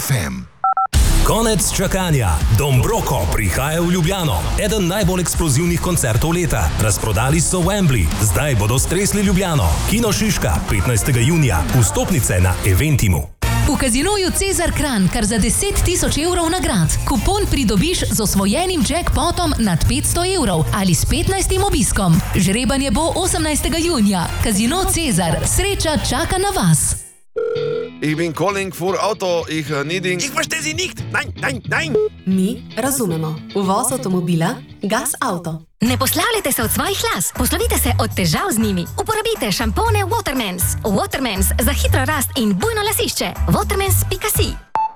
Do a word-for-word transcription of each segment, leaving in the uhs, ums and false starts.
ef em. Konec čakanja. Dombroko prihaja v Ljubljano. Eden najbolj eksplozivnih koncertov leta. Razprodali so Wembley. Zdaj bodo stresli Ljubljano. Kino Šiška, petnajstega junija. Vstopnice na Eventimu. V Kazinoju Cezar Kranj kar za deset tisoč evrov nagrad. Kupon pridobiš z osvojenim jackpotom nad petsto evrov ali s petnajstim obiskom. Žrebanje bo osemnajstega junija. Kazino Cezar. Sreča čaka na vas. Ich bin calling for Auto, ich needing... Ich verstehe Sie nicht! Nein, nein, nein! Mi razumemo. Uvoz avtomobila, Gas Auto. Ne poslavljajte se od svojih las, poslovite se od težav z njimi. Uporabite šampone Watermans. Watermans za hitro rast in bujno lasišče. watermans pika si.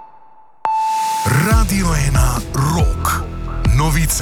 Radio ena Rock. Novice.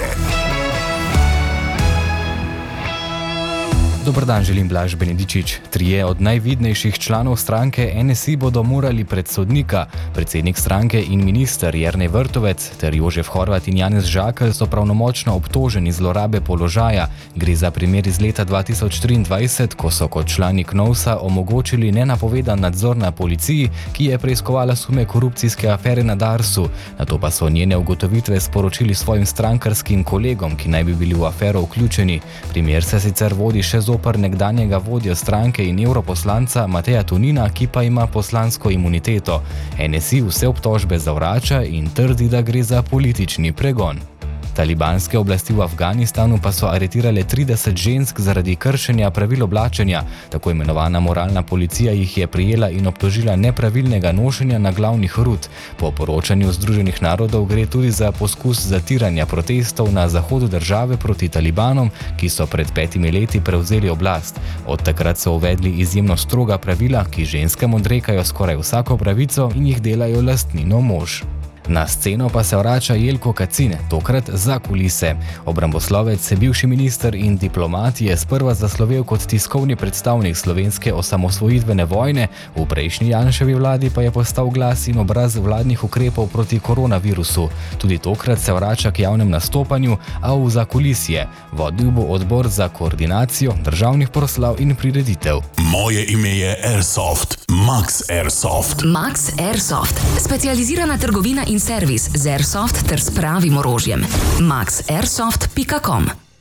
Dober dan, želim Blaž Benedičič. Trije od najvidnejših članov stranke en es i bodo morali pred sodnika. Predsednik stranke in minister Jernej Vrtovec ter Jožef Horvat in Janez Žakelj so pravnomočno obtoženi zlorabe položaja. Gre za primer iz leta dva tisoč triindvajset, ko so kot člani Knovsa omogočili nenapovedan nadzor na policiji, ki je preiskovala sume korupcijske afere na Darsu. Nato pa so njene ugotovitve sporočili svojim strankarskim kolegom, ki naj bi bili v afero vključeni. Primer se sicer vodi še zoper nekdanjega vodja stranke in evroposlanca Mateja Tonina, ki pa ima poslansko imuniteto. en es i vse obtožbe zavrača in trdi, da gre za politični pregon. Talibanske oblasti v Afganistanu pa so aretirale trideset žensk zaradi kršenja pravil oblačenja. Tako imenovana moralna policija jih je prijela in obtožila nepravilnega nošenja naglavnih rut. Po poročanju Združenih narodov gre tudi za poskus zatiranja protestov na zahodu države proti talibanom, ki so pred petimi leti prevzeli oblast. Od takrat so uvedli izjemno stroga pravila, ki ženskam odrekajo skoraj vsako pravico in jih delajo lastnino mož. Na sceno pa se vrača Jelko Kacin, tokrat za kulise. Obramboslovec, bivši minister in diplomat je sprva zaslovel kot tiskovni predstavnik slovenske osamosvojitvene vojne, v prejšnji Janševi vladi pa je postal glas in obraz vladnih ukrepov proti koronavirusu. Tudi tokrat se vrača k javnem nastopanju, a v zakulisje. Vodil bo odbor za koordinacijo državnih proslav in prireditev. Moje ime je Airsoft, Max Airsoft. Max Airsoft. Specializirana trgovina in servis z Airsoft ter s pravim orožjem. max airsoft pika com.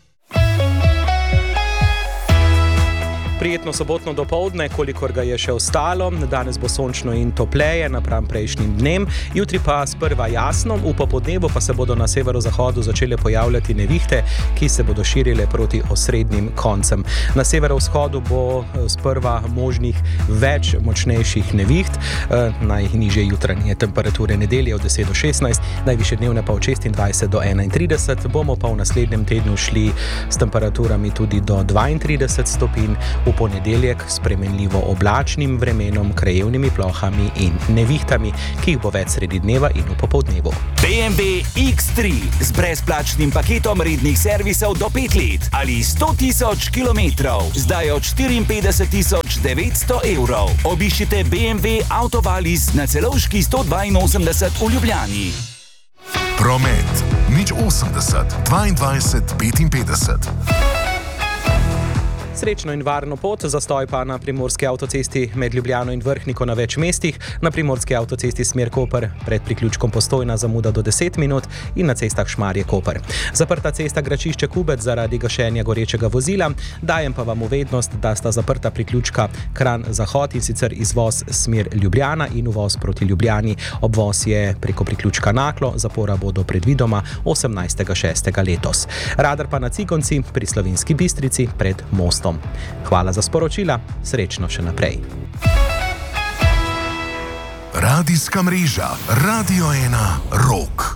Prijetno sobotno dopoldne, kolikor ga je še ostalo. Danes bo sončno in topleje napram prejšnjim dnem, jutri pa sprva jasno, v popodnevu pa se bodo na severozahodu začele pojavljati nevihte, ki se bodo širile proti osrednjim koncem. Na severovzhodu bo sprva možnih več močnejših neviht, najnižje jutranje temperature nedelje od deset do šestnajst, najvišje dnevne pa od šestindvajset do enaintrideset, bomo pa v naslednjem tednu šli s temperaturami tudi do dvaintrideset stopinj, v ponedeljek s spremenljivo oblačnim vremenom, krajevnimi plohami in nevihtami, ki jih bo več sredi dneva in v popoldnevu. B M W iks tri z brezplačnim paketom rednih servisov do pet let ali sto tisoč kilometrov, zdaj od štiriinpetdeset tisoč devetsto evrov. Obiščite B M W Autovalis na Celovški sto dvainosemdeset v Ljubljani. Promet nič osemdeset dvaindvajset petinpetdeset. Srečno in varno pot, zastoj pa na primorski avtocesti med Ljubljano in Vrhniko na več mestih, na primorski avtocesti smer Koper pred priključkom Postojna zamuda do deset minut in na cestah Šmarje-Koper. Zaprta cesta Gračišče-Kubec zaradi gašenja gorečega vozila, dajem pa vam v vednost, da sta zaprta priključka Kranj-Zahod in sicer izvoz smer Ljubljana in uvoz proti Ljubljani. Obvoz je preko priključka Naklo, zapora bodo predvidoma osemnajstega šestega letos. Radar pa na Cikonci pri Slovenski Bistrici pred mostom. Hvala za sporočila, srečno še naprej. Radijska mreža Radio ena Rock.